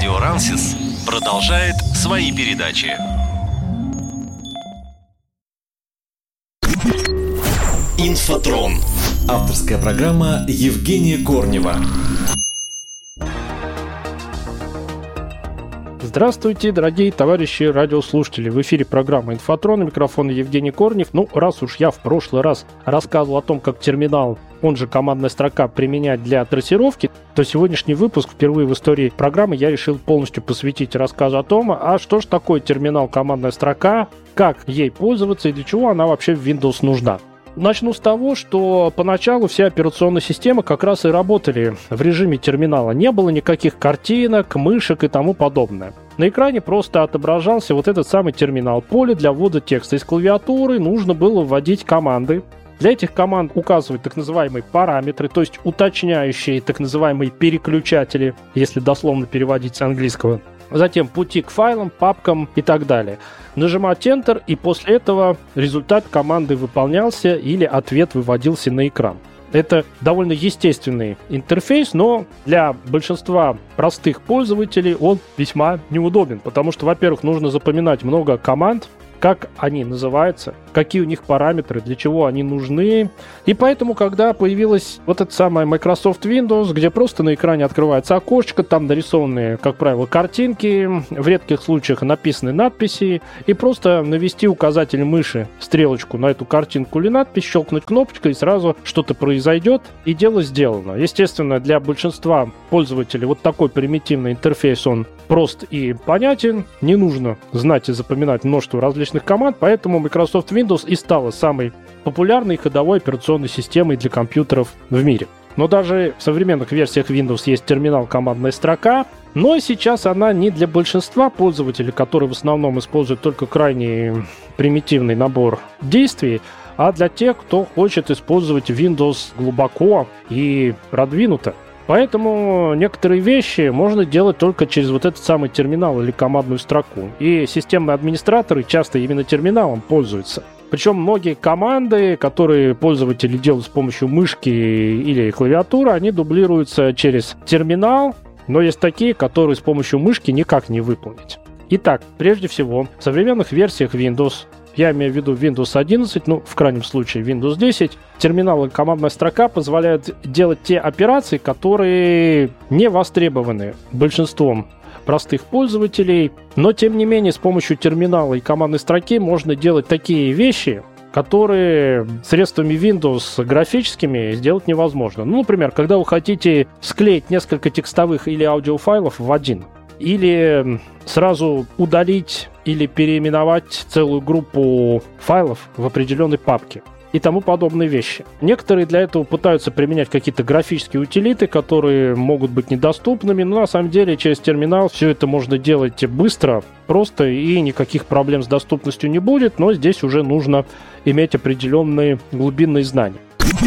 Радио Рансис продолжает свои передачи. Инфотрон. Авторская программа Евгения Корнева. Здравствуйте, дорогие товарищи радиослушатели. В эфире программа «Инфотрон», микрофон Евгений Корнев. Раз уж я в прошлый раз рассказывал о том, как терминал, он же командная строка, применять для трассировки, то сегодняшний выпуск впервые в истории программы я решил полностью посвятить рассказу о том, что же такое терминал командная строка, как ей пользоваться и для чего она вообще в Windows нужна. Начну с того, что поначалу все операционные системы как раз и работали в режиме терминала. Не было никаких картинок, мышек и тому подобное. На экране просто отображался вот этот самый терминал. Поле для ввода текста. Из клавиатуры нужно было вводить команды. Для этих команд указывать так называемые параметры, то есть уточняющие так называемые переключатели, если дословно переводить с английского. Затем пути к файлам, папкам и так далее. Нажимать Enter, и после этого результат команды выполнялся или ответ выводился на экран. Это довольно естественный интерфейс, но для большинства простых пользователей он весьма неудобен, потому что, во-первых, нужно запоминать много команд, как они называются, какие у них параметры, для чего они нужны. И поэтому, когда появилась вот эта самая Microsoft Windows, где просто на экране открывается окошечко, там нарисованные, как правило, картинки, в редких случаях написаны надписи, и просто навести указатель мыши, стрелочку на эту картинку или надпись, щелкнуть кнопочкой, и сразу что-то произойдет, и дело сделано. Естественно, для большинства пользователей вот такой примитивный интерфейс, он прост и понятен, не нужно знать и запоминать множество различных команд, поэтому Microsoft Windows и стала самой популярной ходовой операционной системой для компьютеров в мире. Но даже в современных версиях Windows есть терминал командная строка, но сейчас она не для большинства пользователей, которые в основном используют только крайне примитивный набор действий, а для тех, кто хочет использовать Windows глубоко и продвинуто. Поэтому некоторые вещи можно делать только через вот этот самый терминал или командную строку. И системные администраторы часто именно терминалом пользуются. Причем многие команды, которые пользователи делают с помощью мышки или клавиатуры, они дублируются через терминал, но есть такие, которые с помощью мышки никак не выполнить. Итак, прежде всего, в современных версиях Windows, я имею в виду Windows 11, в крайнем случае Windows 10, терминал и командная строка позволяют делать те операции, которые не востребованы большинством простых пользователей, но тем не менее с помощью терминала и командной строки можно делать такие вещи, которые средствами Windows графическими сделать невозможно. Например, когда вы хотите склеить несколько текстовых или аудиофайлов в один, или сразу удалить или переименовать целую группу файлов в определенной папке и тому подобные вещи. Некоторые для этого пытаются применять какие-то графические утилиты, которые могут быть недоступными, но на самом деле через терминал все это можно делать быстро, просто, и никаких проблем с доступностью не будет, но здесь уже нужно иметь определенные глубинные знания.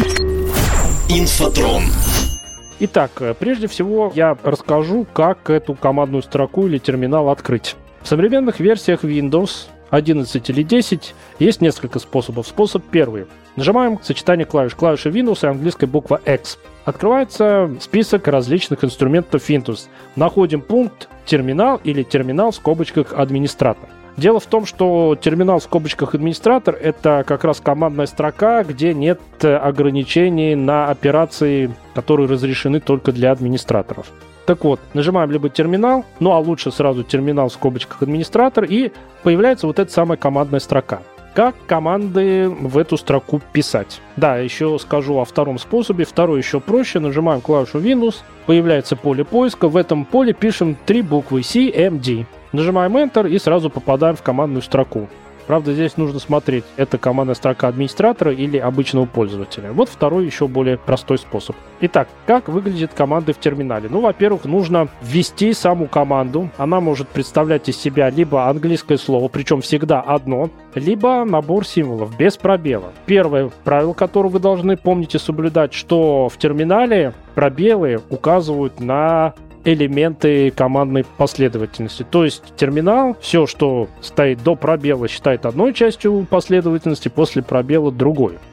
Инфотрон. Итак, прежде всего я расскажу, как эту командную строку или терминал открыть. В современных версиях Windows 11 или 10 есть несколько способов. Способ первый. Нажимаем сочетание клавиш. Клавиши Windows и английская буква X. Открывается список различных инструментов Windows. Находим пункт «Терминал» или «Терминал» в скобочках «Администратор». Дело в том, что терминал в скобочках «Администратор» — это как раз командная строка, где нет ограничений на операции, которые разрешены только для администраторов. Так вот, нажимаем либо терминал, а лучше сразу терминал в скобочках «Администратор», и появляется вот эта самая командная строка. Как команды в эту строку писать? Да, еще скажу о втором способе. Второй еще проще. Нажимаем клавишу Windows, появляется поле поиска. В этом поле пишем 3 буквы CMD. Нажимаем Enter и сразу попадаем в командную строку. Правда, здесь нужно смотреть, это командная строка администратора или обычного пользователя. Вот второй, еще более простой способ. Итак, как выглядят команды в терминале? Во-первых, нужно ввести саму команду. Она может представлять из себя либо английское слово, причем всегда одно, либо набор символов без пробела. Первое правило, которое вы должны помнить и соблюдать, что в терминале пробелы указывают на элементы командной последовательности. То есть терминал, все, что стоит до пробела, считает одной частью последовательности, после пробела другой.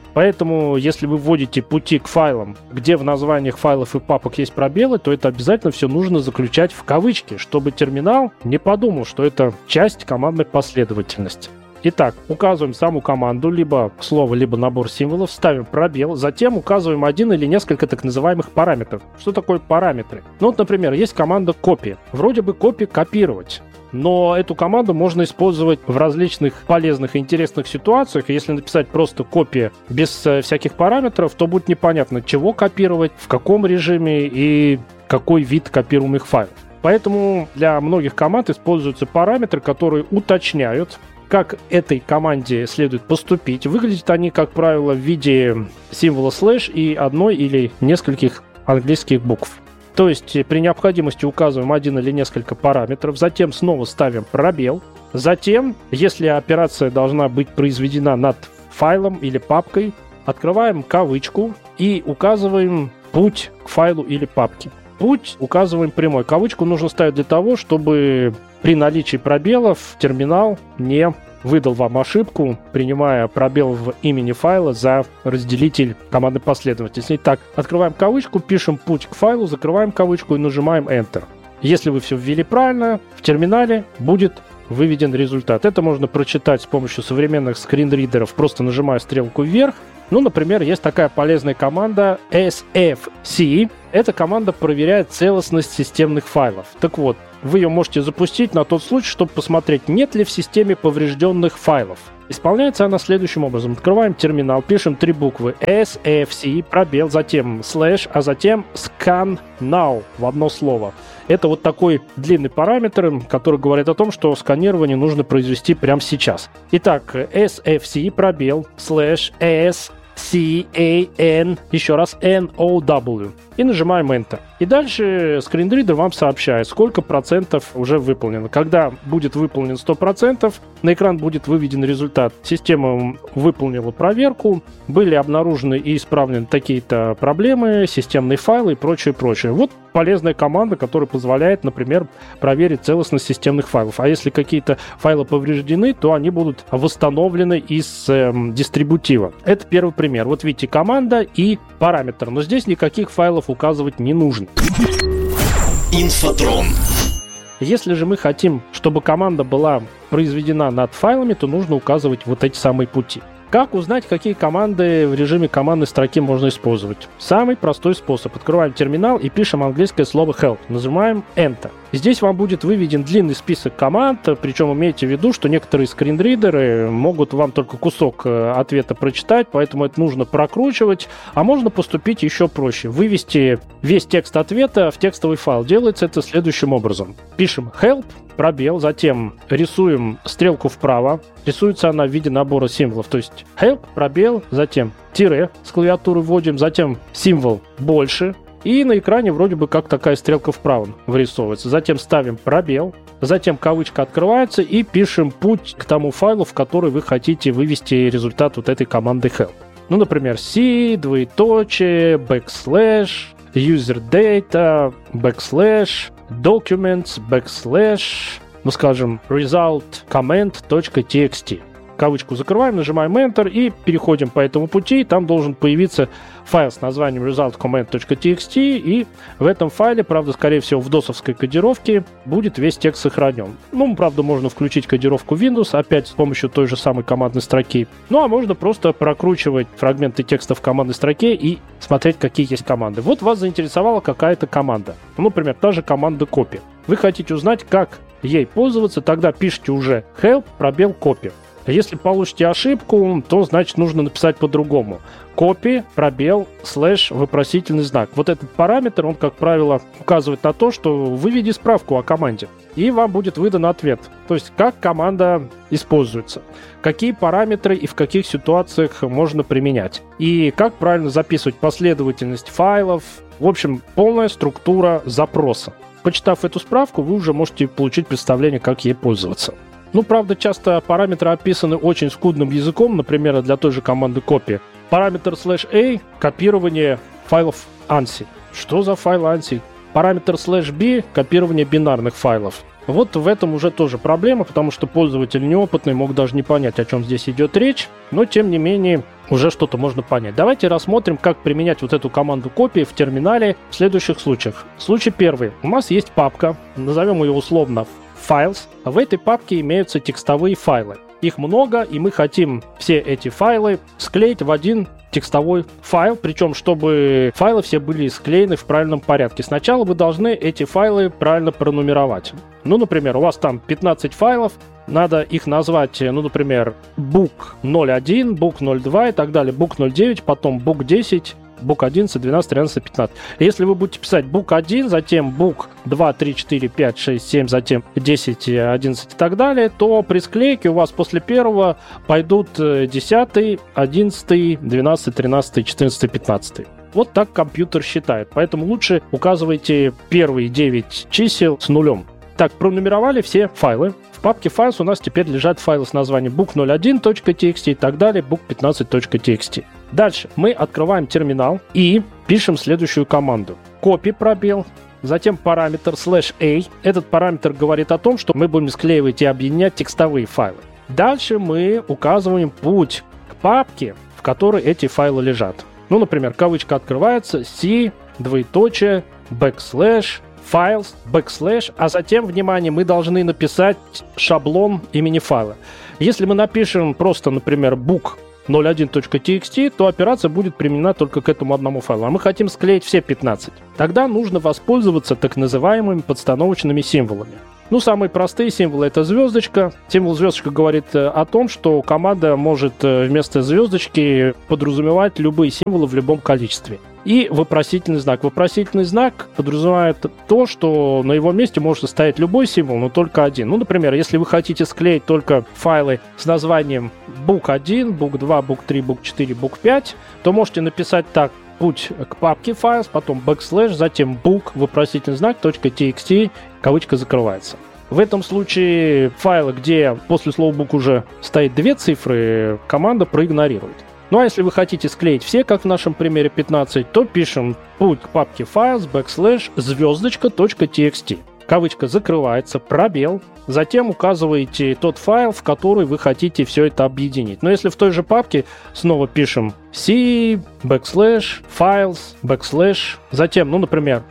Поэтому, если вы вводите пути к файлам, где в названиях файлов и папок есть пробелы, то это обязательно все нужно заключать в кавычки, чтобы терминал не подумал, что это часть командной последовательности. Итак, указываем саму команду, либо слово, либо набор символов, ставим пробел, затем указываем один или несколько так называемых параметров. Что такое параметры? Ну вот, например, есть команда copy. Вроде бы copy копировать. Но эту команду можно использовать в различных полезных и интересных ситуациях. Если написать просто копия без всяких параметров, то будет непонятно, чего копировать, в каком режиме и какой вид копируемых файлов. Поэтому для многих команд используются параметры, которые уточняют, как этой команде следует поступить. Выглядят они, как правило, в виде символа слэш и одной или нескольких английских букв. То есть при необходимости указываем один или несколько параметров, затем снова ставим пробел. Затем, если операция должна быть произведена над файлом или папкой, открываем кавычку и указываем путь к файлу или папке. Путь указываем прямой. Кавычку нужно ставить для того, чтобы при наличии пробелов терминал не выдал вам ошибку, принимая пробел в имени файла за разделитель командной последовательности. Итак, открываем кавычку, пишем путь к файлу, закрываем кавычку и нажимаем Enter. Если вы все ввели правильно, в терминале будет выведен результат. Это можно прочитать с помощью современных скринридеров, просто нажимая стрелку вверх. Ну, например, есть такая полезная команда sfc. Эта команда проверяет целостность системных файлов. Так вот, вы ее можете запустить на тот случай, чтобы посмотреть, нет ли в системе поврежденных файлов. Исполняется она следующим образом. Открываем терминал, пишем 3 буквы sfc, пробел, затем слэш, а затем scan now в одно слово. Это вот такой длинный параметр, который говорит о том, что сканирование нужно произвести прямо сейчас. Итак, sfc, пробел, слэш, scan, еще раз now. И нажимаем Enter. И дальше скринридер вам сообщает, сколько процентов уже выполнено. Когда будет выполнен 100%, на экран будет выведен результат. Система выполнила проверку, были обнаружены и исправлены такие-то проблемы, системные файлы и прочее, прочее. Вот полезная команда, которая позволяет, например, проверить целостность системных файлов. А если какие-то файлы повреждены, то они будут восстановлены из дистрибутива. Это первый пример. Вот видите, команда и параметр. Но здесь никаких файлов указывать не нужно. Инфотрон. Если же мы хотим, чтобы команда была произведена над файлами, то нужно указывать вот эти самые пути. Как узнать, какие команды в режиме командной строки можно использовать? Самый простой способ. Открываем терминал и пишем английское слово help. Нажимаем Enter. Здесь вам будет выведен длинный список команд, причем имейте в виду, что некоторые скринридеры могут вам только кусок ответа прочитать, поэтому это нужно прокручивать, а можно поступить еще проще. Вывести весь текст ответа в текстовый файл. Делается это следующим образом. Пишем help, пробел, затем рисуем стрелку вправо. Рисуется она в виде набора символов, то есть help, пробел, затем тире с клавиатуры вводим, затем символ больше. И на экране вроде бы как такая стрелка вправо вырисовывается. Затем ставим пробел, затем кавычка открывается и пишем путь к тому файлу, в который вы хотите вывести результат вот этой команды help. Ну, например, c, двоеточие, backslash, userdata, backslash, documents, backslash, ну, скажем, result.command.txt. Кавычку закрываем, нажимаем Enter и переходим по этому пути. Там должен появиться файл с названием result.command.txt, и в этом файле, правда, скорее всего, в досовской кодировке будет весь текст сохранен. Ну, правда, можно включить кодировку Windows, опять с помощью той же самой командной строки. Ну, а можно просто прокручивать фрагменты текста в командной строке и смотреть, какие есть команды. Вот вас заинтересовала какая-то команда. Ну, например, та же команда copy. Вы хотите узнать, как ей пользоваться, тогда пишите уже help, пробел, copy. Если получите ошибку, то, значит, нужно написать по-другому. Copy, пробел, слэш, вопросительный знак. Вот этот параметр, он, как правило, указывает на то, что выведи справку о команде, и вам будет выдан ответ. То есть, как команда используется, какие параметры и в каких ситуациях можно применять, и как правильно записывать последовательность файлов. В общем, полная структура запроса. Почитав эту справку, вы уже можете получить представление, как ей пользоваться. Ну, правда, часто параметры описаны очень скудным языком, например, для той же команды copy. Параметр /a — копирование файлов ANSI. Что за файл ANSI? параметр /b — копирование бинарных файлов. Вот в этом уже тоже проблема, потому что пользователь неопытный мог даже не понять, о чем здесь идет речь, но тем не менее уже что-то можно понять. Давайте рассмотрим, как применять вот эту команду копии в терминале в следующих случаях. Случай первый. У нас есть папка, назовем ее условно Files. В этой папке имеются текстовые файлы. Их много, и мы хотим все эти файлы склеить в один текстовой файл, причем чтобы файлы все были склеены в правильном порядке. Сначала вы должны эти файлы правильно пронумеровать. Ну, например, у вас там 15 файлов, надо их назвать, ну, например, book 01, book 02 и так далее, book 09, потом book 10, book 11, 12, 13, 15. Если вы будете писать book 1, затем book 2, 3, 4, 5, 6, 7, затем 10, 11 и так далее, то при склейке у вас после первого пойдут 10, 11, 12, 13, 14, 15. Вот так компьютер считает. Поэтому лучше указывайте первые 9 чисел с нулем. Так, пронумеровали все файлы. В папке Files у нас теперь лежат файлы с названием book01.txt и так далее, book15.txt. Дальше мы открываем терминал и пишем следующую команду. Copy пробел, затем параметр /a. Этот параметр говорит о том, что мы будем склеивать и объединять текстовые файлы. Дальше мы указываем путь к папке, в которой эти файлы лежат. Ну, например, кавычка открывается, C, двоеточие, backslash, files, backslash, а затем, внимание, мы должны написать шаблон имени файла. Если мы напишем просто, например, book01.txt, то операция будет применена только к этому одному файлу. А мы хотим склеить все 15. Тогда нужно воспользоваться так называемыми подстановочными символами. Ну, самые простые символы — это звездочка. Символ звездочка говорит о том, что команда может вместо звездочки подразумевать любые символы в любом количестве. И вопросительный знак. Вопросительный знак подразумевает то, что на его месте может стоять любой символ, но только один. Ну, например, если вы хотите склеить только файлы с названием book1, book2, book3, book4, book5, то можете написать так: путь к папке Files, потом backslash, затем book, вопросительный знак, .txt, кавычка закрывается. В этом случае файлы, где после слова book уже стоит 2 цифры, команда проигнорирует. Ну а если вы хотите склеить все, как в нашем примере 15, то пишем путь к папке Files, backslash, звездочка, .txt. Кавычка закрывается, пробел, затем указываете тот файл, в который вы хотите все это объединить. Но если в той же папке, снова пишем C, backslash, files, backslash, затем, ну, например,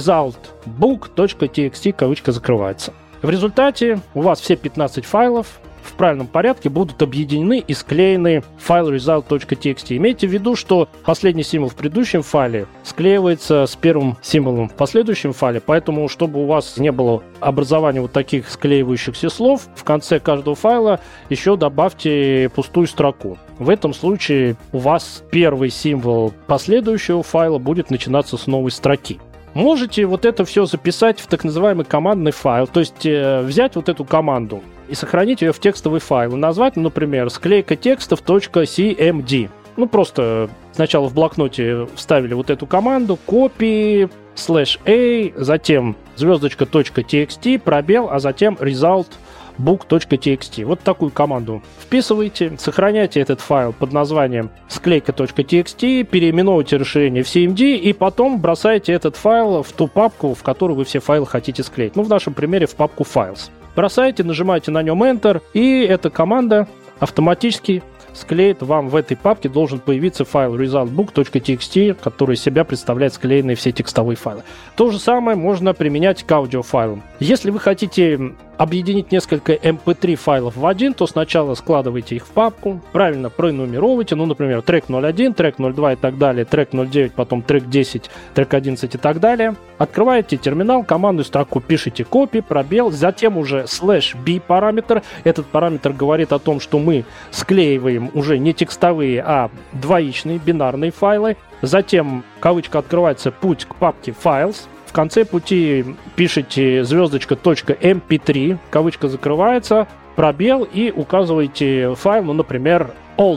result.book.txt, кавычка закрывается. В результате у вас все 15 файлов в правильном порядке будут объединены и склеены в файл result.txt. Имейте в виду, что последний символ в предыдущем файле склеивается с первым символом в последующем файле, поэтому, чтобы у вас не было образования вот таких склеивающихся слов, в конце каждого файла еще добавьте пустую строку. В этом случае у вас первый символ последующего файла будет начинаться с новой строки. Можете вот это все записать в так называемый командный файл, то есть взять вот эту команду и сохранить ее в текстовый файл и назвать, например, склейка текстов .cmd. Ну, просто сначала в блокноте вставили вот эту команду, copy, /a, затем звездочка .txt, пробел, а затем result book.txt. Вот такую команду вписываете, сохраняйте этот файл под названием склейка.txt, переименовываете расширение в CMD и потом бросаете этот файл в ту папку, в которую вы все файлы хотите склеить. Ну, в нашем примере в папку Files. Бросаете, нажимаете на нем Enter, и эта команда автоматически склеит вам в этой папке, должен появиться файл resultbook.txt, который из себя представляет склеенные все текстовые файлы. То же самое можно применять к аудиофайлам. Если вы хотите объединить несколько MP3 файлов в один, то сначала складывайте их в папку, правильно пронумеровывайте, ну, например, трек 01, трек 02 и так далее, трек 09, потом трек 10, трек 11 и так далее. Открываете терминал, командную строку пишите copy, пробел, затем уже /b параметр. Этот параметр говорит о том, что мы склеиваем уже не текстовые, а двоичные бинарные файлы. Затем кавычка открывается, путь к папке Files. В конце пути пишите звездочка .mp3, кавычка закрывается, пробел и указываете файл, ну, например,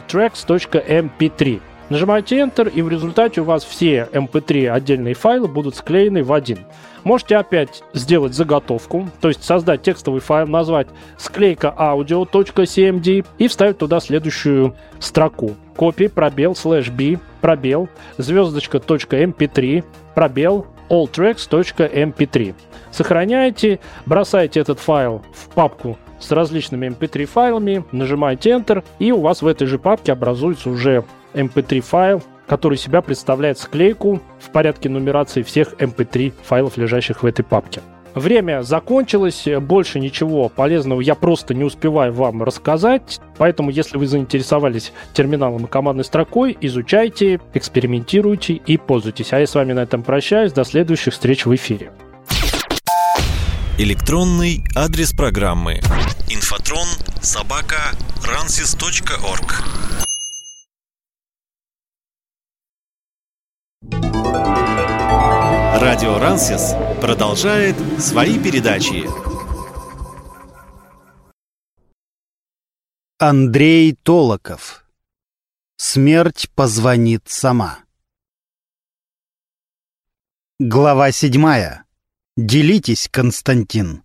alltracks.mp3. Нажимаете Enter, и в результате у вас все mp3 отдельные файлы будут склеены в один. Можете опять сделать заготовку, то есть создать текстовый файл, назвать склейка audio.cmd и вставить туда следующую строку. Copy, пробел, /b, пробел, звездочка .mp3, пробел, alltracks.mp3. Сохраняете, бросаете этот файл в папку с различными mp3 файлами, нажимаете Enter, и у вас в этой же папке образуется уже mp3 файл, который из себя представляет склейку в порядке нумерации всех mp3 файлов, лежащих в этой папке. Время закончилось, больше ничего полезного я просто не успеваю вам рассказать, поэтому если вы заинтересовались терминалом и командной строкой, изучайте, экспериментируйте и пользуйтесь. А я с вами на этом прощаюсь, до следующих встреч в эфире. Электронный адрес программы infotron@ransys.org. Радио Рансис продолжает свои передачи. Андрей Толоков. Смерть позвонит сама. Глава 7. Делитесь, Константин.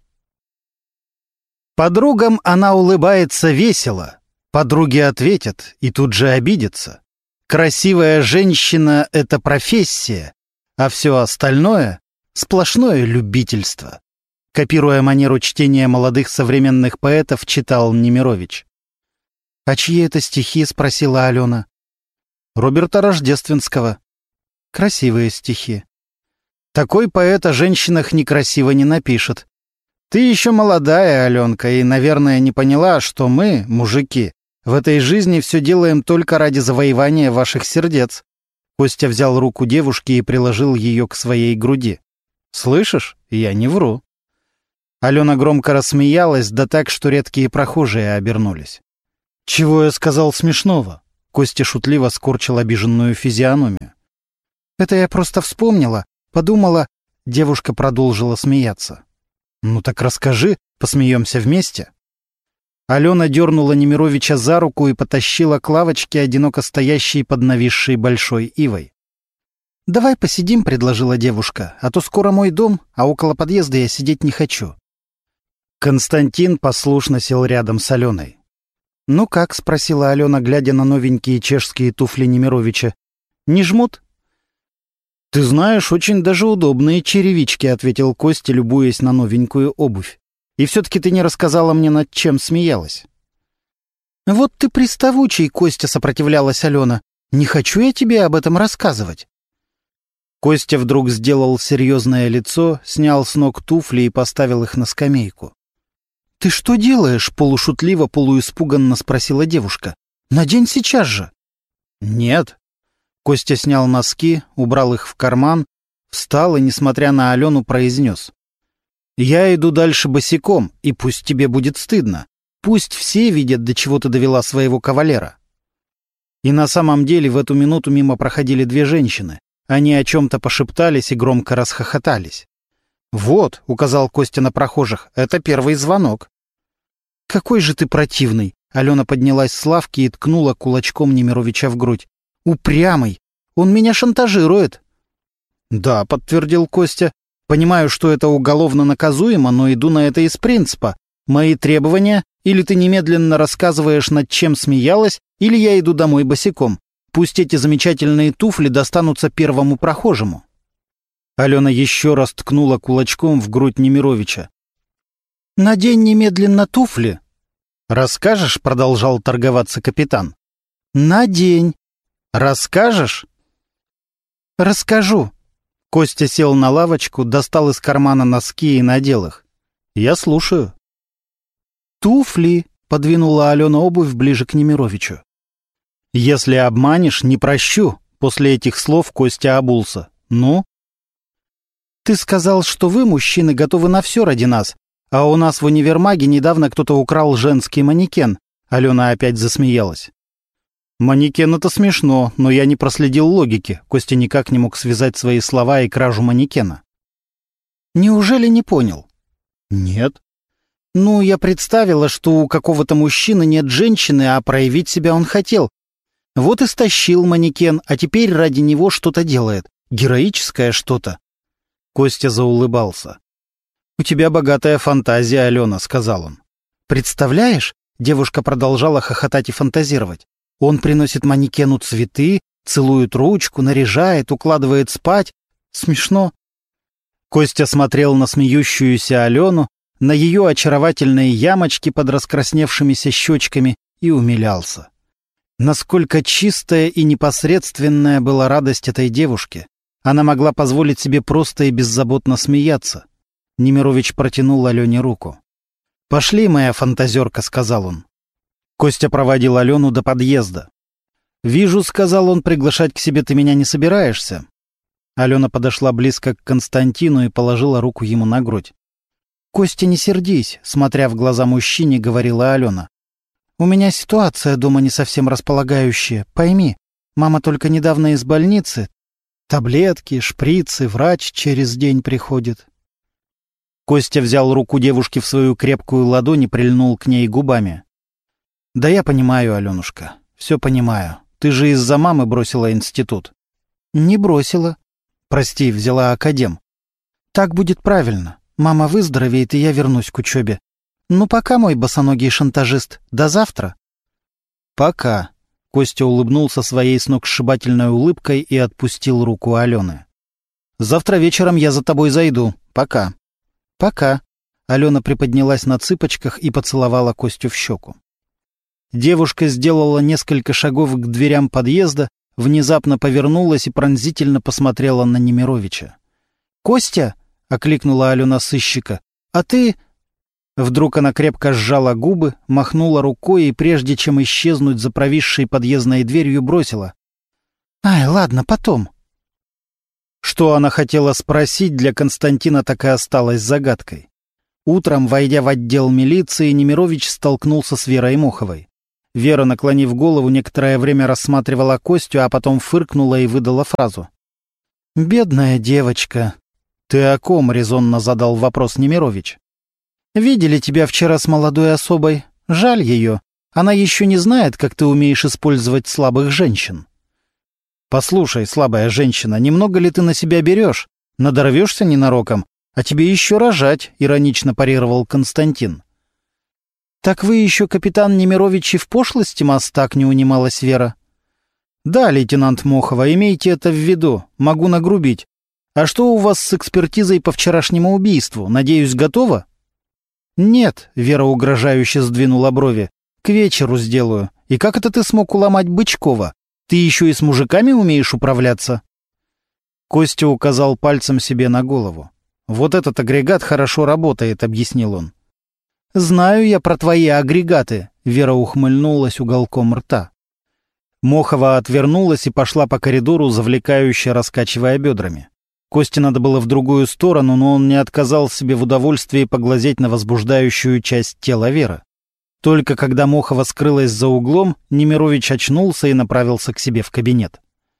Подругам она улыбается весело. Подруги ответят и тут же обидятся. Красивая женщина — это профессия, а все остальное — сплошное любительство. Копируя манеру чтения молодых современных поэтов, читал Немирович. «А чьи это стихи?» — спросила Алена. «Роберта Рождественского». «Красивые стихи». «Такой поэт о женщинах некрасиво не напишет. Ты еще молодая, Аленка, и, наверное, не поняла, что мы, мужики, в этой жизни все делаем только ради завоевания ваших сердец». Костя взял руку девушки и приложил ее к своей груди. «Слышишь? Я не вру». Алена громко рассмеялась, да так, что редкие прохожие обернулись. «Чего я сказал смешного?» Костя шутливо скорчил обиженную физиономию. «Это я просто вспомнила, подумала...» Девушка продолжила смеяться. «Ну так расскажи, посмеемся вместе». Алена дернула Немировича за руку и потащила к лавочке, одиноко стоящей под нависшей большой ивой. «Давай посидим», — предложила девушка, «а то скоро мой дом, а около подъезда я сидеть не хочу». Константин послушно сел рядом с Аленой. «Ну как?» — спросила Алена, глядя на новенькие чешские туфли Немировича. «Не жмут?» «Ты знаешь, очень даже удобные черевички», — ответил Костя, любуясь на новенькую обувь. «И все-таки ты не рассказала мне, над чем смеялась». «Вот ты приставучий», — Костя, сопротивлялась Алена. «Не хочу я тебе об этом рассказывать». Костя вдруг сделал серьезное лицо, снял с ног туфли и поставил их на скамейку. «Ты что делаешь?» — полушутливо, полуиспуганно спросила девушка. «Надень сейчас же». «Нет». Костя снял носки, убрал их в карман, встал и, несмотря на Алену, произнес. «Я иду дальше босиком, и пусть тебе будет стыдно. Пусть все видят, до чего ты довела своего кавалера». И на самом деле в эту минуту мимо проходили две женщины. Они о чем-то пошептались и громко расхохотались. «Вот», — указал Костя на прохожих, — «это первый звонок». «Какой же ты противный!» — Алена поднялась с лавки и ткнула кулачком Немировича в грудь. «Упрямый! Он меня шантажирует!» «Да», — подтвердил Костя. «Понимаю, что это уголовно наказуемо, но иду на это из принципа. Мои требования — или ты немедленно рассказываешь, над чем смеялась, или я иду домой босиком. Пусть эти замечательные туфли достанутся первому прохожему». Алена еще раз ткнула кулачком в грудь Немировича. «Надень немедленно туфли». «Расскажешь?» — продолжал торговаться капитан. «Надень». «Расскажешь?» «Расскажу». Костя сел на лавочку, достал из кармана носки и надел их. «Я слушаю». «Туфли», — подвинула Алена обувь ближе к Немировичу. «Если обманешь, не прощу», — после этих слов Костя обулся. «Ну?» «Ты сказал, что вы, мужчины, готовы на все ради нас, а у нас в универмаге недавно кто-то украл женский манекен». Алена опять засмеялась. «Манекен — это смешно, но я не проследил логики». Костя никак не мог связать свои слова и кражу манекена. «Неужели не понял?» «Нет». «Ну, я представила, что у какого-то мужчины нет женщины, а проявить себя он хотел. Вот и стащил манекен, а теперь ради него что-то делает. Героическое что-то». Костя заулыбался. «У тебя богатая фантазия, Алена», — сказал он. «Представляешь?» — девушка продолжала хохотать и фантазировать. «Он приносит манекену цветы, целует ручку, наряжает, укладывает спать. Смешно». Костя смотрел на смеющуюся Алену, на ее очаровательные ямочки под раскрасневшимися щечками и умилялся. Насколько чистая и непосредственная была радость этой девушки. Она могла позволить себе просто и беззаботно смеяться. Немирович протянул Алене руку. «Пошли, моя фантазерка», — сказал он. Костя проводил Алену до подъезда. «Вижу», — сказал он, — «приглашать к себе ты меня не собираешься». Алена подошла близко к Константину и положила руку ему на грудь. «Костя, не сердись», — смотря в глаза мужчине, говорила Алена. «У меня ситуация дома не совсем располагающая. Пойми, мама только недавно из больницы. Таблетки, шприцы, врач через день приходит». Костя взял руку девушки в свою крепкую ладонь и прильнул к ней губами. «Да я понимаю, Аленушка, все понимаю. Ты же из-за мамы бросила институт». «Не бросила. Прости, взяла академ. Так будет правильно. Мама выздоровеет, и я вернусь к учебе. Ну, пока, мой босоногий шантажист. До завтра». «Пока». Костя улыбнулся своей сногсшибательной улыбкой и отпустил руку Алены. «Завтра вечером я за тобой зайду. Пока». «Пока». Алена приподнялась на цыпочках и поцеловала Костю в щеку. Девушка сделала несколько шагов к дверям подъезда, внезапно повернулась и пронзительно посмотрела на Немировича. «Костя!» — окликнула Алена сыщика. «А ты...» Вдруг она крепко сжала губы, махнула рукой и, прежде чем исчезнуть за провисшей подъездной дверью, бросила. «Ай, ладно, потом». Что она хотела спросить, для Константина так и осталось загадкой. Утром, войдя в отдел милиции, Немирович столкнулся с Верой Моховой. Вера, наклонив голову, некоторое время рассматривала Костю, а потом фыркнула и выдала фразу. «Бедная девочка». «Ты о ком?» — резонно задал вопрос Немирович. «Видели тебя вчера с молодой особой. Жаль ее. Она еще не знает, как ты умеешь использовать слабых женщин». «Послушай, слабая женщина, немного ли ты на себя берешь? Надорвешься ненароком, а тебе еще рожать», — иронично парировал Константин. «Так вы еще, капитан Немирович, и в пошлости мастак», — не унималась Вера. «Да, лейтенант Мохова, имейте это в виду. Могу нагрубить. А что у вас с экспертизой по вчерашнему убийству? Надеюсь, готово?» «Нет», — Вера угрожающе сдвинула брови. «К вечеру сделаю. И как это ты смог уломать Бычкова? Ты еще и с мужиками умеешь управляться?» Костя указал пальцем себе на голову. «Вот этот агрегат хорошо работает», — объяснил он. «Знаю я про твои агрегаты», — Вера ухмыльнулась уголком рта. Мохова отвернулась и пошла по коридору, завлекающе раскачивая бедрами. Косте надо было в другую сторону, но он не отказал себе в удовольствии поглазеть на возбуждающую часть тела Веры. Только когда Мохова скрылась за углом, Немирович очнулся и направился к себе в кабинет.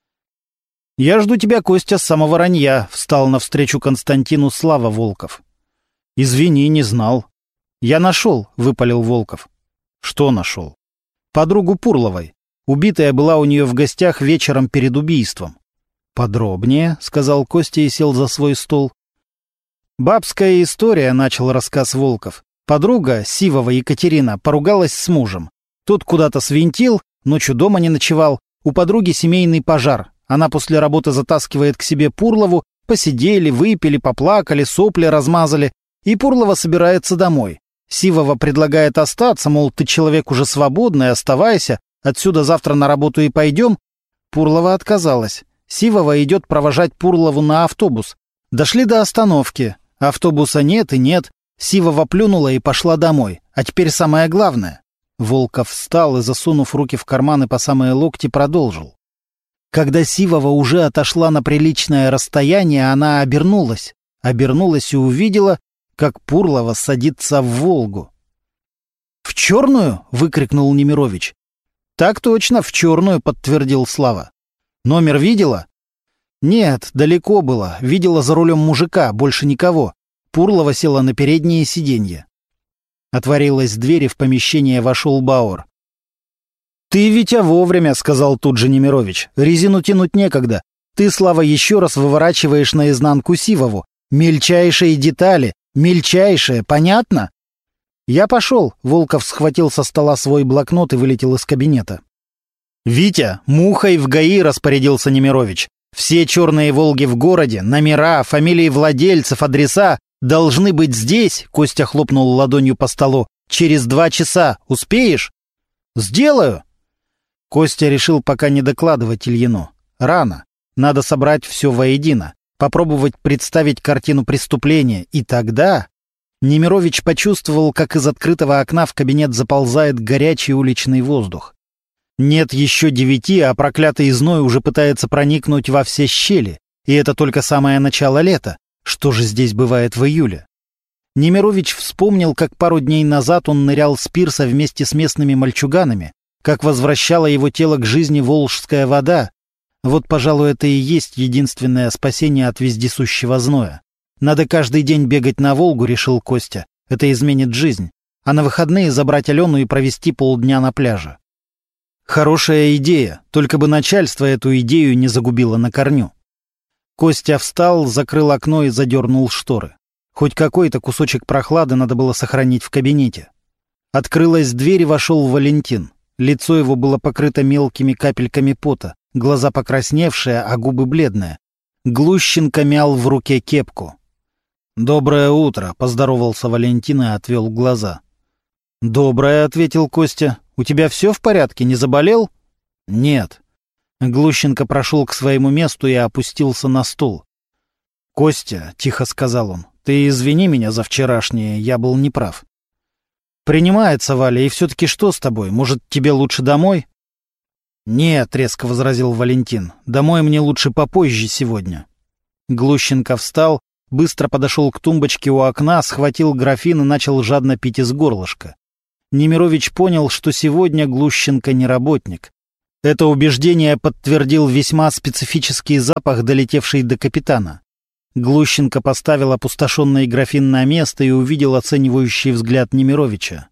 «Я жду тебя, Костя, с самого ранья», — встал навстречу Константину Слава Волков. «Извини, не знал». «Я нашел», — выпалил Волков. «Что нашел?» «Подругу Пурловой. Убитая была у нее в гостях вечером перед убийством». «Подробнее», — сказал Костя и сел за свой стол. «Бабская история», — начал рассказ Волков. Подруга, Сивова Екатерина, поругалась с мужем. Тот куда-то свинтил, ночью дома не ночевал. У подруги семейный пожар. Она после работы затаскивает к себе Пурлову. Посидели, выпили, поплакали, сопли размазали. И Пурлова собирается домой. Сивова предлагает остаться, мол, ты человек уже свободный, оставайся. Отсюда завтра на работу и пойдем. Пурлова отказалась. Сивова идет провожать Пурлову на автобус. Дошли до остановки. Автобуса нет и нет. Сивова плюнула и пошла домой. А теперь самое главное. Волков встал и, засунув руки в карманы по самые локти, продолжил. Когда Сивова уже отошла на приличное расстояние, она обернулась. Обернулась и увидела, как Пурлова садится в «Волгу». «В черную?» — выкрикнул Немирович. «Так точно, в черную», — подтвердил Слава. «Номер видела?» «Нет, далеко было. Видела за рулем мужика, больше никого. Пурлова села на переднее сиденье». Отворилась дверь, и в помещение вошел Бауэр. «Ты, Витя, вовремя», — сказал тут же Немирович. «Резину тянуть некогда. Ты, Слава, еще раз выворачиваешь наизнанку Сивову. Мельчайшие детали, мельчайшие, понятно?» «Я пошел», — Волков схватил со стола свой блокнот и вылетел из кабинета. «Витя, мухой в ГАИ», — распорядился Немирович. Все черные «Волги» в городе, номера, фамилии владельцев, адреса должны быть здесь, Костя хлопнул ладонью по столу, через 2 часа. Успеешь? Сделаю. Костя решил пока не докладывать Ильину. Рано. Надо собрать все воедино, попробовать представить картину преступления, и тогда... Немирович почувствовал, как из открытого окна в кабинет заползает горячий уличный воздух. Нет еще 9, а проклятый зной уже пытается проникнуть во все щели, и это только самое начало лета. Что же здесь бывает в июле? Немирович вспомнил, как пару дней назад он нырял с пирса вместе с местными мальчуганами, как возвращала его тело к жизни волжская вода. Вот, пожалуй, это и есть единственное спасение от вездесущего зноя. Надо каждый день бегать на Волгу, решил Костя. Это изменит жизнь. А на выходные забрать Алену и провести полдня на пляже. Хорошая идея, только бы начальство эту идею не загубило на корню. Костя встал, закрыл окно и задернул шторы. Хоть какой-то кусочек прохлады надо было сохранить в кабинете. Открылась дверь и вошел Валентин. Лицо его было покрыто мелкими капельками пота, глаза покрасневшие, а губы бледные. Глущенко мял в руке кепку. «Доброе утро», — поздоровался Валентин и отвел глаза. «Доброе», — ответил Костя. «У тебя все в порядке? Не заболел?» «Нет». Глущенко прошел к своему месту и опустился на стул. «Костя», — тихо сказал он, — «ты извини меня за вчерашнее, я был неправ». «Принимается, Валя, и все-таки что с тобой? Может, тебе лучше домой?» «Нет», — резко возразил Валентин, — «домой мне лучше попозже сегодня». Глущенко встал, быстро подошел к тумбочке у окна, схватил графин и начал жадно пить из горлышка. Немирович понял, что сегодня Глущенко не работник. Это убеждение подтвердил весьма специфический запах, долетевший до капитана. Глущенко поставил опустошенный графин на место и увидел оценивающий взгляд Немировича.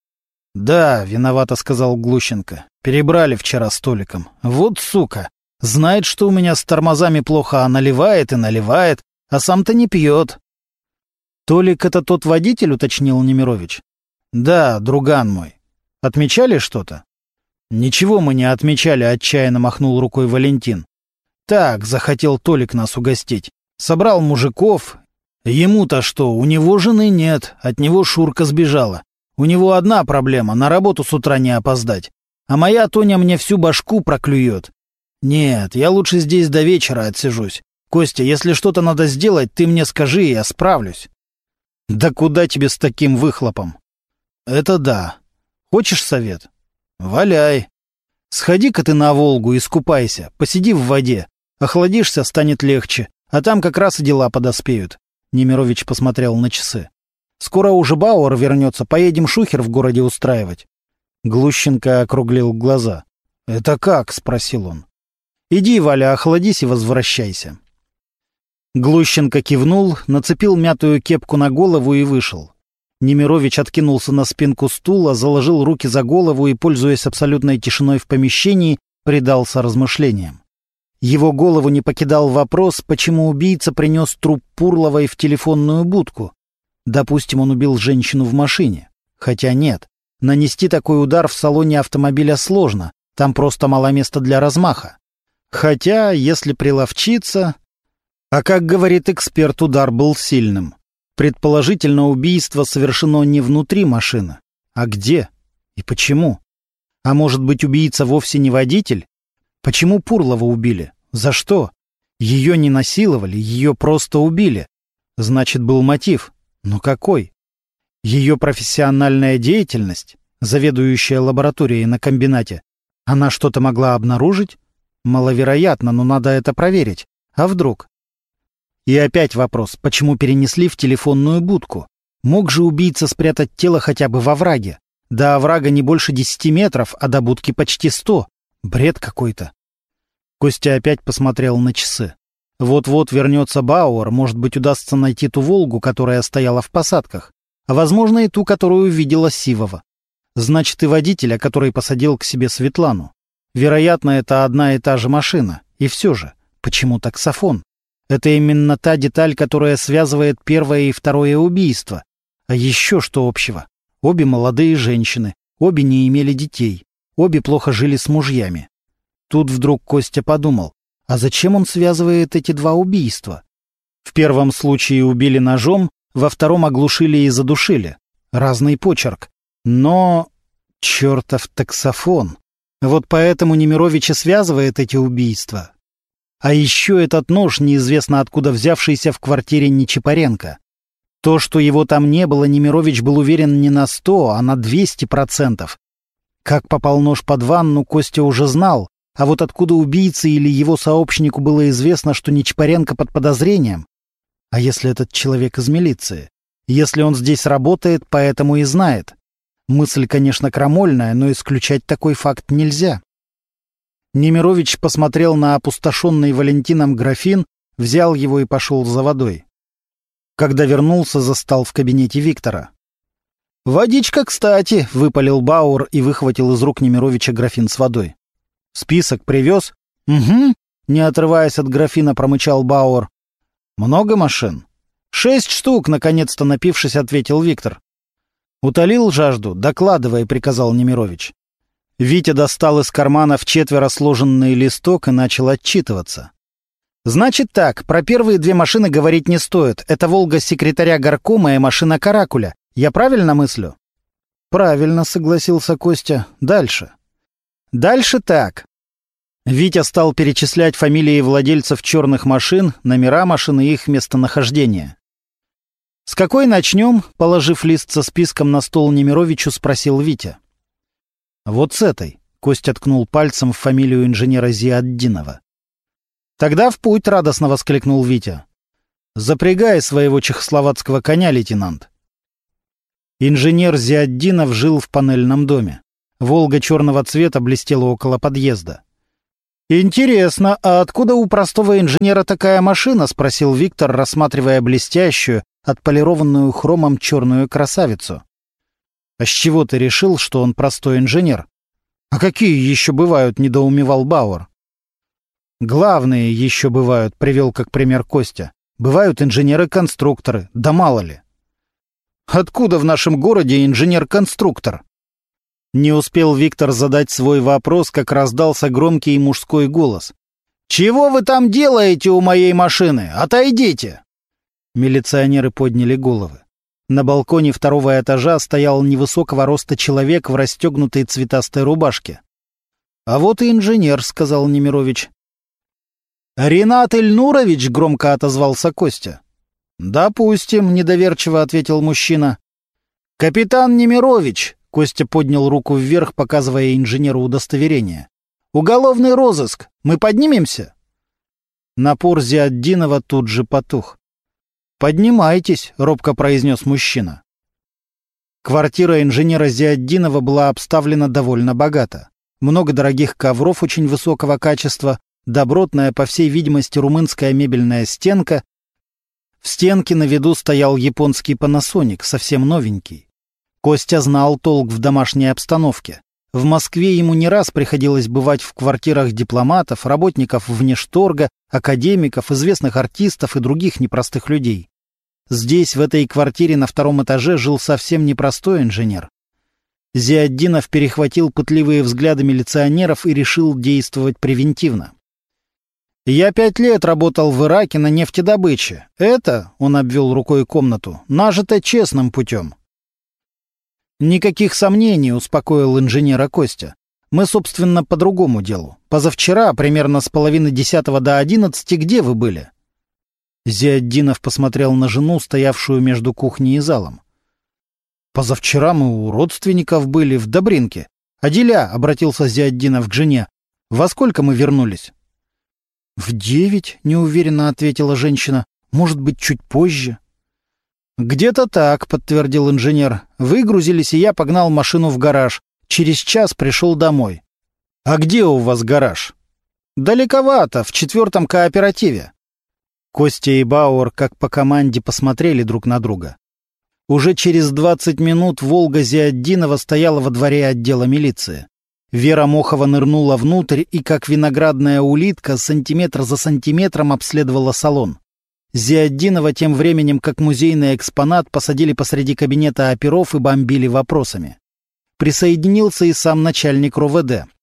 «Да, виновато», — сказал Глущенко. «Перебрали вчера столиком. Вот сука! Знает, что у меня с тормозами плохо, а наливает и наливает, а сам-то не пьет». «Толик — это тот водитель?» — уточнил Немирович. «Да, друган мой. Отмечали что-то?» «Ничего мы не отмечали», — отчаянно махнул рукой Валентин. «Так, захотел Толик нас угостить. Собрал мужиков. Ему-то что, у него жены нет, от него Шурка сбежала. У него одна проблема — на работу с утра не опоздать. А моя Тоня мне всю башку проклюет. Нет, я лучше здесь до вечера отсижусь. Костя, если что-то надо сделать, ты мне скажи, и я справлюсь». «Да куда тебе с таким выхлопом?» «Это да. Хочешь совет?» «Валяй. Сходи-ка ты на Волгу, искупайся, посиди в воде. Охладишься, станет легче, а там как раз и дела подоспеют». Немирович посмотрел на часы. «Скоро уже Бауэр вернется, поедем шухер в городе устраивать». Глущенко округлил глаза. «Это как?» — спросил он. «Иди, Валя, охладись и возвращайся». Глущенко кивнул, нацепил мятую кепку на голову и вышел. Немирович откинулся на спинку стула, заложил руки за голову и, пользуясь абсолютной тишиной в помещении, предался размышлениям. Его голову не покидал вопрос, почему убийца принес труп Пурловой в телефонную будку. Допустим, он убил женщину в машине. Хотя нет, нанести такой удар в салоне автомобиля сложно, там просто мало места для размаха. Хотя, если приловчиться... А как говорит эксперт, удар был сильным. Предположительно, убийство совершено не внутри машины. А где? И почему? А может быть, убийца вовсе не водитель? Почему Пурлова убили? За что? Ее не насиловали, ее просто убили. Значит, был мотив. Но какой? Ее профессиональная деятельность, заведующая лабораторией на комбинате, она что-то могла обнаружить? Маловероятно, но надо это проверить. А вдруг? И опять вопрос, почему перенесли в телефонную будку? Мог же убийца спрятать тело хотя бы во овраге? До оврага не больше 10 метров, а до будки почти 100. Бред какой-то. Костя опять посмотрел на часы. Вот-вот вернется Бауэр, может быть, удастся найти ту «Волгу», которая стояла в посадках. А возможно, и ту, которую видела Сивова. Значит, и водителя, который посадил к себе Светлану. Вероятно, это одна и та же машина. И все же, почему таксофон? Это именно та деталь, которая связывает первое и второе убийство. А еще что общего? Обе молодые женщины, обе не имели детей, обе плохо жили с мужьями. Тут вдруг Костя подумал, А зачем он связывает эти два убийства? В первом случае убили ножом, во втором оглушили и задушили. Разный почерк. Но... чертов таксофон. Вот поэтому Немирович и связывает эти убийства. А еще этот нож, неизвестно откуда взявшийся в квартире Нечипаренко. То, что его там не было, Немирович был уверен не на 100, а на 200%. Как попал нож под ванну, Костя уже знал, а вот откуда убийце или его сообщнику было известно, что Нечипаренко под подозрением? А если этот человек из милиции? Если он здесь работает, поэтому и знает. Мысль, конечно, крамольная, но исключать такой факт нельзя. Немирович посмотрел на опустошенный Валентином графин, взял его и пошел за водой. Когда вернулся, застал в кабинете Виктора. «Водичка, кстати!» — выпалил Бауэр и выхватил из рук Немировича графин с водой. «Список привез?» «Угу», — не отрываясь от графина, промычал Бауэр. «Много машин?» 6 штук, наконец-то напившись, ответил Виктор. «Утолил жажду? Докладывай», — приказал Немирович. Витя достал из кармана вчетверо сложенный листок и начал отчитываться. «Значит так, про первые 2 машины говорить не стоит. Это «Волга» секретаря горкома и машина «Каракуля». Я правильно мыслю?» «Правильно», — согласился Костя. «Дальше». «Дальше так». Витя стал перечислять фамилии владельцев черных машин, номера машин и их местонахождение. «С какой начнем?» — положив лист со списком на стол Немировичу, спросил Витя. «Вот с этой», — Костя ткнул пальцем в фамилию инженера Зиаддинова. «Тогда в путь», — радостно воскликнул Витя. «Запрягай своего чехословацкого коня, лейтенант». Инженер Зиаддинов жил в панельном доме. «Волга» черного цвета блестела около подъезда. «Интересно, а откуда у простого инженера такая машина?» — спросил Виктор, рассматривая блестящую, отполированную хромом черную красавицу. «А с чего ты решил, что он простой инженер?» «А какие еще бывают?» — недоумевал Бауэр. «Главные еще бывают», — привел как пример Костя. «Бывают инженеры-конструкторы, да мало ли». «Откуда в нашем городе инженер-конструктор?» Не успел Виктор задать свой вопрос, как раздался громкий мужской голос. «Чего вы там делаете у моей машины? Отойдите!» Милиционеры подняли головы. На балконе 2-го этажа стоял невысокого роста человек в расстегнутой цветастой рубашке. «А вот и инженер», — сказал Немирович. «Ринат Ильнурович», — громко отозвался Костя. «Допустим», — недоверчиво ответил мужчина. «Капитан Немирович», — Костя поднял руку вверх, показывая инженеру удостоверение. «Уголовный розыск. Мы поднимемся?» Напор Зиаддинова тут же потух. «Поднимайтесь», — робко произнес мужчина. Квартира инженера Зиаддинова была обставлена довольно богато. Много дорогих ковров очень высокого качества, добротная, по всей видимости, румынская мебельная стенка. В стенке на виду стоял японский Panasonic, совсем новенький. Костя знал толк в домашней обстановке. В Москве ему не раз приходилось бывать в квартирах дипломатов, работников внешторга, академиков, известных артистов и других непростых людей. Здесь, в этой квартире на 2-м этаже, жил совсем непростой инженер. Зиаддинов перехватил пытливые взгляды милиционеров и решил действовать превентивно. «Я 5 лет работал в Ираке на нефтедобыче. Это, — он обвел рукой комнату, — нажито честным путем». «Никаких сомнений», — успокоил инженера Костя. «Мы, собственно, по другому делу. Позавчера, примерно с 9:30 до 11, где вы были?» Зиаддинов посмотрел на жену, стоявшую между кухней и залом. «Позавчера мы у родственников были в Добринке. Аделя», — обратился Зиаддинов к жене, — «во сколько мы вернулись?» «В 9, — неуверенно ответила женщина. «Может быть, чуть позже». «Где-то так», — подтвердил инженер. «Выгрузились, и я погнал машину в гараж. Через час пришел домой». «А где у вас гараж?» «Далековато, в 4-м кооперативе». Костя и Бауэр, как по команде, посмотрели друг на друга. Уже через 20 минут «Волга» Зиаддинова стояла во дворе отдела милиции. Вера Мохова нырнула внутрь и, как виноградная улитка, сантиметр за сантиметром обследовала салон. Зиаддинова тем временем, как музейный экспонат, посадили посреди кабинета оперов и бомбили вопросами. Присоединился и сам начальник РОВД.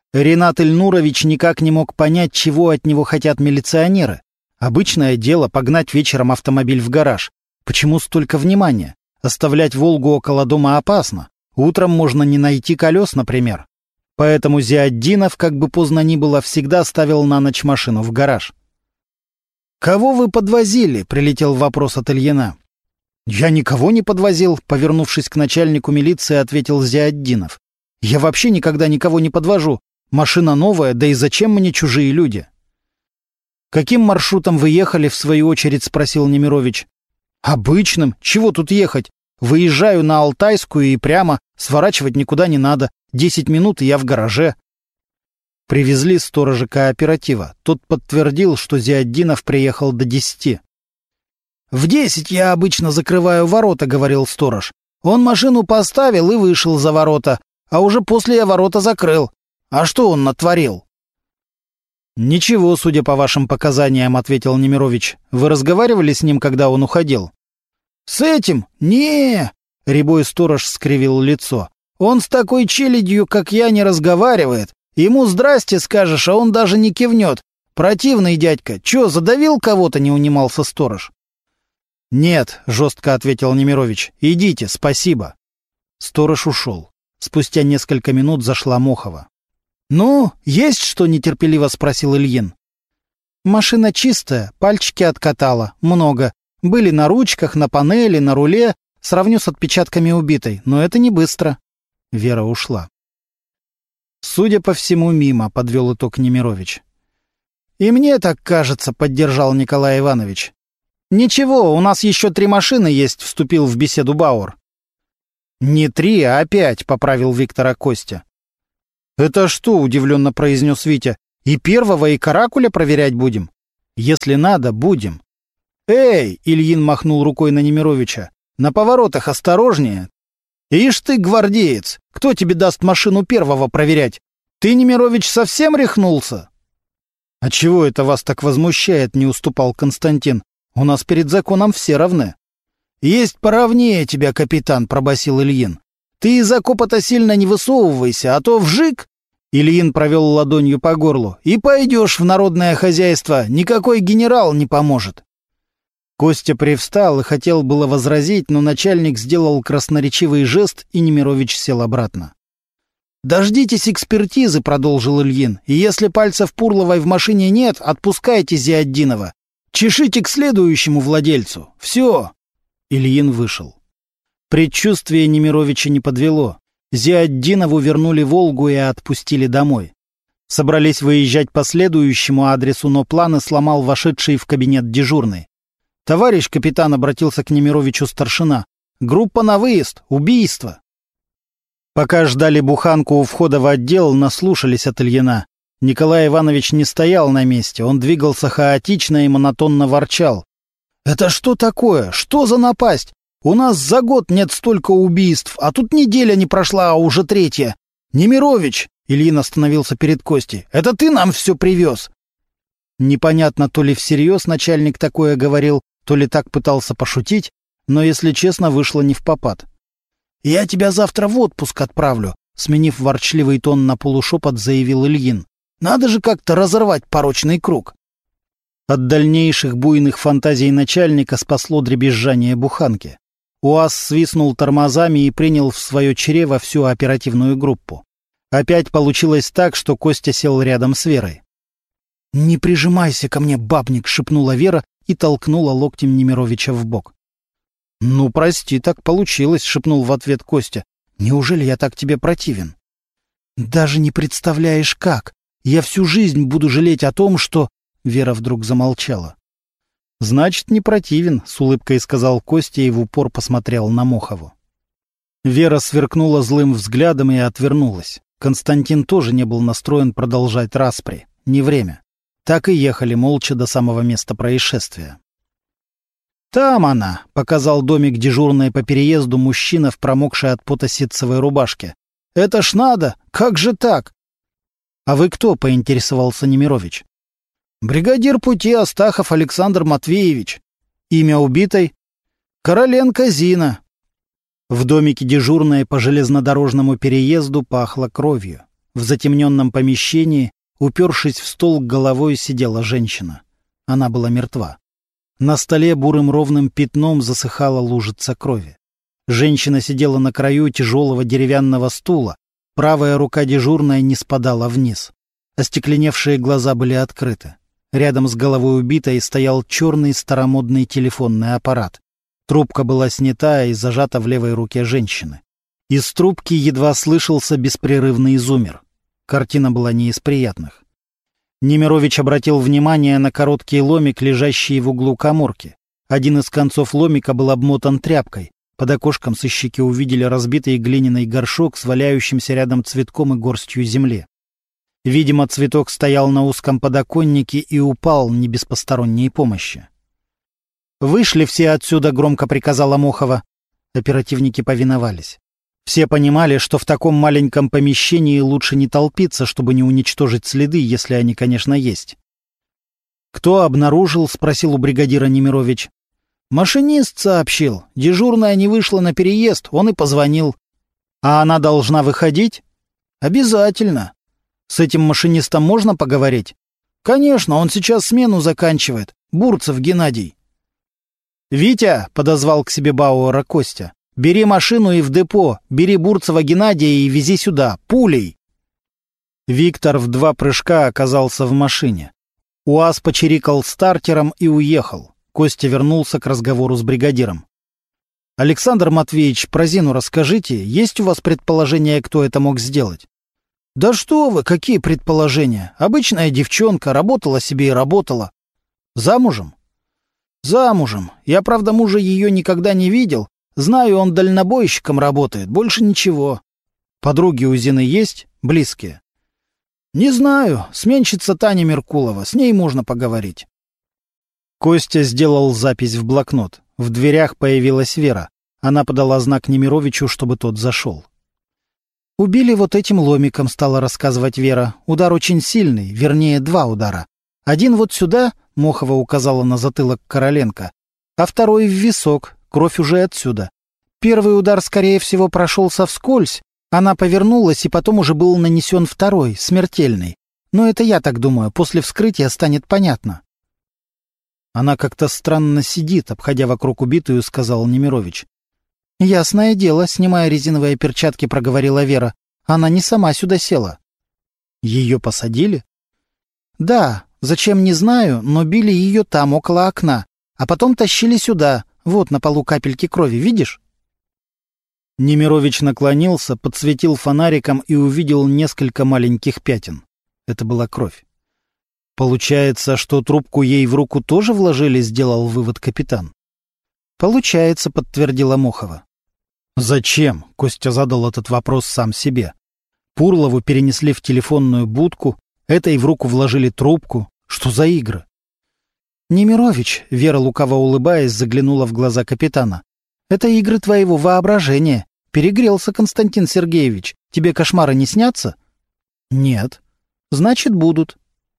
Ренат Ильнурович никак не мог понять, чего от него хотят милиционеры. Обычное дело погнать вечером автомобиль в гараж. Почему столько внимания? Оставлять «Волгу» около дома опасно. Утром можно не найти колес, например. Поэтому Зиаддинов, как бы поздно ни было, всегда ставил на ночь машину в гараж. «Кого вы подвозили?» — прилетел вопрос от Ильина. «Я никого не подвозил», — повернувшись к начальнику милиции, ответил Зиаддинов. «Я вообще никогда никого не подвожу. Машина новая, да и зачем мне чужие люди?» «Каким маршрутом вы ехали?» — в свою очередь спросил Немирович. «Обычным. Чего тут ехать? Выезжаю на Алтайскую и прямо, сворачивать никуда не надо. 10 минут, и я в гараже». Привезли сторожа кооператива. Тот подтвердил, что Зиаддинов приехал до 10. «В 10 я обычно закрываю ворота», — говорил сторож. «Он машину поставил и вышел за ворота, а уже после я ворота закрыл. А что он натворил?» «Ничего, судя по вашим показаниям», — ответил Немирович. «Вы разговаривали с ним, когда он уходил?» «С этим? Не-е-е!» — рябой сторож скривил лицо. «Он с такой челядью, как я, не разговаривает. Ему здрасте скажешь, а он даже не кивнет. Противный дядька. Чё, задавил кого-то?» — не унимался сторож. «Нет», — жестко ответил Немирович. «Идите, спасибо». Сторож ушел. Спустя несколько минут зашла Мохова. «Ну, есть что?» — нетерпеливо спросил Ильин. «Машина чистая, пальчики откатала. Много. Были на ручках, на панели, на руле. Сравню с отпечатками убитой, но это не быстро». Вера ушла. «Судя по всему, мимо», — подвел итог Немирович. «И мне так кажется», — поддержал Николай Иванович. «Ничего, у нас еще 3 машины есть», — вступил в беседу Бауэр. «Не 3, а 5», — поправил Виктора Костя. «Это что?» — удивленно произнес Витя. «И первого, и каракуля проверять будем?» «Если надо, будем». «Эй!» — Ильин махнул рукой на Немировича. «На поворотах осторожнее. Ишь ты, гвардеец! Кто тебе даст машину первого проверять? Ты, Немирович, совсем рехнулся?» «А чего это вас так возмущает?» — не уступал Константин. «У нас перед законом все равны». «Есть поровнее тебя, капитан», — пробасил Ильин. «Ты из окопа-то сильно не высовывайся, а то вжик!» Ильин провел ладонью по горлу. «И пойдешь в народное хозяйство, никакой генерал не поможет». Костя привстал и хотел было возразить, но начальник сделал красноречивый жест, и Немирович сел обратно. «Дождитесь экспертизы», — продолжил Ильин, «и если пальцев Пурловой в машине нет, отпускайте Зиаддинова. Чешите к следующему владельцу. Все». Ильин вышел. Предчувствие Немировича не подвело. Зиаддинову вернули «Волгу» и отпустили домой. Собрались выезжать по следующему адресу, но планы сломал вошедший в кабинет дежурный. «Товарищ капитан», — обратился к Немировичу старшина, — «группа на выезд, убийство». Пока ждали буханку у входа в отдел, наслушались от Ильина. Николай Иванович не стоял на месте, он двигался хаотично и монотонно ворчал. «Это что такое? Что за напасть? У нас за год нет столько убийств, а тут неделя не прошла, а уже 3. Немирович!» — Ильин остановился перед Костей. «Это ты нам все привез?» Непонятно, то ли всерьез начальник такое говорил, то ли так пытался пошутить, но, если честно, вышло не впопад. «Я тебя завтра в отпуск отправлю», — сменив ворчливый тон на полушепот, заявил Ильин. «Надо же как-то разорвать порочный круг». От дальнейших буйных фантазий начальника спасло дребезжание буханки. УАЗ свистнул тормозами и принял в свое чрево всю оперативную группу. Опять получилось так, что Костя сел рядом с Верой. «Не прижимайся ко мне, бабник!» — шепнула Вера и толкнула локтем Немировича в бок. «Ну, прости, так получилось», — шепнул в ответ Костя. «Неужели я так тебе противен?» «Даже не представляешь, как. Я всю жизнь буду жалеть о том, что...» Вера вдруг замолчала. «Значит, не противен», — с улыбкой сказал Костя и в упор посмотрел на Мохову. Вера сверкнула злым взглядом и отвернулась. Константин тоже не был настроен продолжать распри. Не время. Так и ехали молча до самого места происшествия. «Там она», — показал домик дежурной по переезду мужчина в промокшей от пота ситцевой рубашке. «Это ж надо! Как же так?» «А вы кто?» — поинтересовался Немирович. «Бригадир пути Астахов Александр Матвеевич. Имя убитой? Короленко Зина». В домике дежурной по железнодорожному переезду пахло кровью. В затемненном помещении, упершись в стол головой, сидела женщина. Она была мертва. На столе бурым ровным пятном засыхала лужица крови. Женщина сидела на краю тяжелого деревянного стула. Правая рука дежурная не спадала вниз. Остекленевшие глаза были открыты. Рядом с головой убитой стоял черный старомодный телефонный аппарат. Трубка была снята и зажата в левой руке женщины. Из трубки едва слышался беспрерывный зуммер. Картина была не из приятных. Немирович обратил внимание на короткий ломик, лежащий в углу каморки. Один из концов ломика был обмотан тряпкой. Под окошком сыщики увидели разбитый глиняный горшок с валяющимся рядом цветком и горстью земли. Видимо, цветок стоял на узком подоконнике и упал не без посторонней помощи. «Вышли все отсюда», — громко приказала Мохова. Оперативники повиновались. Все понимали, что в таком маленьком помещении лучше не толпиться, чтобы не уничтожить следы, если они, конечно, есть. «Кто обнаружил?» — спросил у бригадира Немирович. «Машинист сообщил. Дежурная не вышла на переезд, он и позвонил». «А она должна выходить?» «Обязательно. С этим машинистом можно поговорить?» «Конечно, он сейчас смену заканчивает. Бурцев Геннадий». «Витя», — подозвал к себе Бауэра Костя, — «бери машину и в депо, бери Бурцева Геннадия и вези сюда, пулей». Виктор в 2 прыжка оказался в машине. УАЗ почирикал стартером и уехал. Костя вернулся к разговору с бригадиром. «Александр Матвеевич, про Зину расскажите, есть у вас предположение, кто это мог сделать?» «Да что вы, какие предположения? Обычная девчонка, работала себе и работала». «Замужем?» «Замужем. Я, правда, мужа ее никогда не видел. Знаю, он дальнобойщиком работает, больше ничего». «Подруги у Зины есть? Близкие?» «Не знаю. Сменщица Таня Меркулова. С ней можно поговорить». Костя сделал запись в блокнот. В дверях появилась Вера. Она подала знак Немировичу, чтобы тот зашел. «Убили вот этим ломиком», — стала рассказывать Вера. «Удар очень сильный, вернее, 2 удара. Один вот сюда», — Мохова указала на затылок Короленко, «а второй в висок, кровь уже отсюда. Первый удар, скорее всего, прошелся вскользь. Она повернулась, и потом уже был нанесен второй, смертельный. Но это я так думаю, после вскрытия станет понятно». «Она как-то странно сидит, обходя вокруг убитую», — сказал Немирович. «Ясное дело», — снимая резиновые перчатки, проговорила Вера. «Она не сама сюда села». «Ее посадили?» «Да, зачем не знаю, но били ее там, около окна, а потом тащили сюда, вот на полу капельки крови, видишь?» Немирович наклонился, подсветил фонариком и увидел несколько маленьких пятен. Это была кровь. «Получается, что трубку ей в руку тоже вложили», — сделал вывод капитан. «Получается», — подтвердила Мохова. «Зачем?» — Костя задал этот вопрос сам себе. Пурлову перенесли в телефонную будку, этой в руку вложили трубку. Что за игры? «Немирович», — Вера, лукаво улыбаясь, заглянула в глаза капитана. «Это игры твоего воображения. Перегрелся, Константин Сергеевич. Тебе кошмары не снятся?» «Нет». «Значит, будут».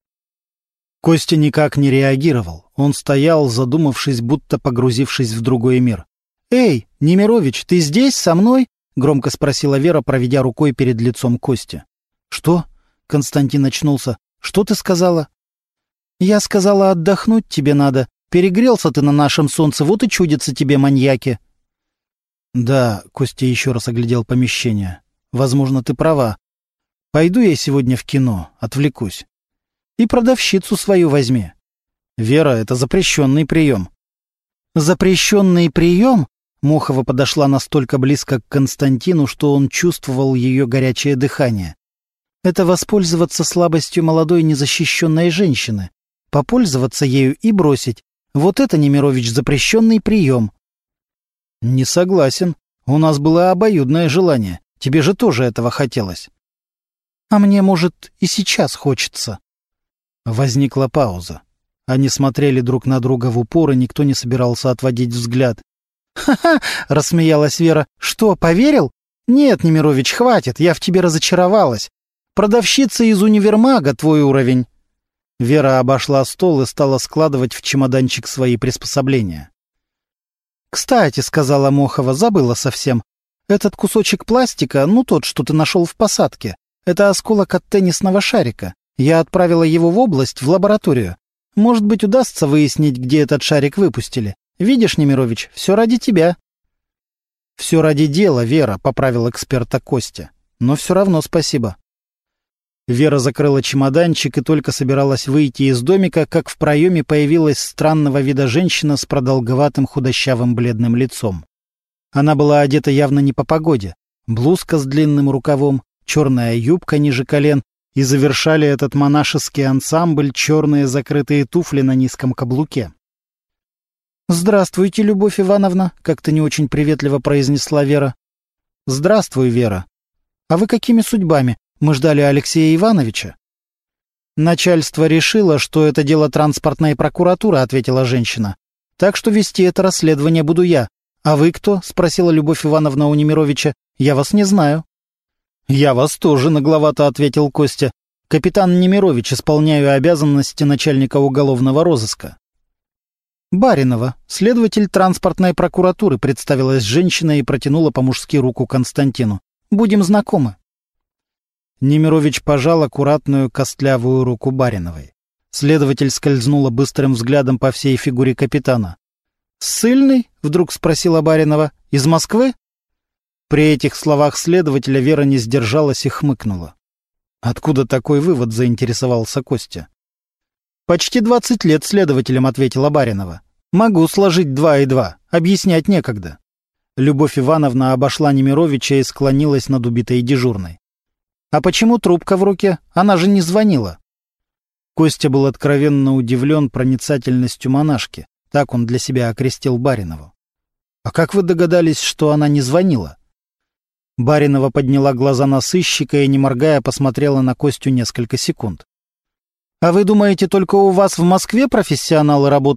Костя никак не реагировал. Он стоял, задумавшись, будто погрузившись в другой мир. «Эй, Немирович, ты здесь, со мной?» — громко спросила Вера, проведя рукой перед лицом Кости. «Что?» — Константин очнулся. «Что ты сказала?» «Я сказала, отдохнуть тебе надо. Перегрелся ты на нашем солнце, вот и чудятся тебе маньяки». «Да», — Костя еще раз оглядел помещение. «Возможно, ты права. Пойду я сегодня в кино, отвлекусь. И продавщицу свою возьми». «Вера, это запрещенный прием». «Запрещенный прием?» Мохова подошла настолько близко к Константину, что он чувствовал ее горячее дыхание. «Это воспользоваться слабостью молодой незащищенной женщины. Попользоваться ею и бросить. Вот это, Немирович, запрещенный прием». «Не согласен. У нас было обоюдное желание. Тебе же тоже этого хотелось». «А мне, может, и сейчас хочется». Возникла пауза. Они смотрели друг на друга в упор, и никто не собирался отводить взгляд. «Ха-ха!» — рассмеялась Вера. «Что, поверил? Нет, Немирович, хватит, я в тебе разочаровалась. Продавщица из универмага твой уровень». Вера обошла стол и стала складывать в чемоданчик свои приспособления. «Кстати», — сказала Мохова, — «забыла совсем. Этот кусочек пластика, ну тот, что ты нашел в посадке, Это осколок от теннисного шарика. Я отправила его в область, в лабораторию. Может быть, удастся выяснить, где этот шарик выпустили. Видишь, Немирович, все ради тебя». «Все ради дела, Вера», — поправил эксперта Костя. «Но все равно спасибо». Вера закрыла чемоданчик и только собиралась выйти из домика, как в проеме появилась странного вида женщина с продолговатым худощавым бледным лицом. Она была одета явно не по погоде. Блузка с длинным рукавом, черная юбка ниже колен, и завершали этот монашеский ансамбль черные закрытые туфли на низком каблуке. «Здравствуйте, Любовь Ивановна», — как-то не очень приветливо произнесла Вера. «Здравствуй, Вера. А вы какими судьбами? Мы ждали Алексея Ивановича». «Начальство решило, что это дело транспортной прокуратуры», — ответила женщина. «Так что вести это расследование буду я. А вы кто?» — спросила Любовь Ивановна у Немировича. «Я вас не знаю». «Я вас тоже», — нагловато ответил Костя. «Капитан Немирович, исполняю обязанности начальника уголовного розыска». «Баринова, следователь транспортной прокуратуры», — представилась женщина и протянула по-мужски руку Константину. «Будем знакомы». Немирович пожал аккуратную костлявую руку Бариновой. Следователь скользнула быстрым взглядом по всей фигуре капитана. «Ссыльный?» — вдруг спросила Баринова. «Из Москвы?» При этих словах следователя Вера не сдержалась и хмыкнула. «Откуда такой вывод?» — заинтересовался Костя. «Почти 20 лет следователем», — ответила Баринова. «Могу сложить 2 и 2. Объяснять некогда». Любовь Ивановна обошла Немировича и склонилась над убитой дежурной. «А почему трубка в руке? Она же не звонила». Костя был откровенно удивлен проницательностью монашки. Так он для себя окрестил Баринову. «А как вы догадались, что она не звонила?» Баринова подняла глаза на сыщика и, не моргая, посмотрела на Костю несколько секунд. «А вы думаете, только у вас в Москве профессионалы работают?»